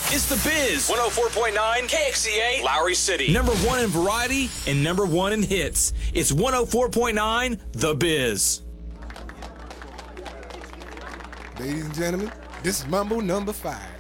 It's The Biz. 104.9 KXCA, Lowry City. Number one in variety and number one in hits. It's 104.9 The Biz. Ladies and gentlemen, this is Mambo number 5.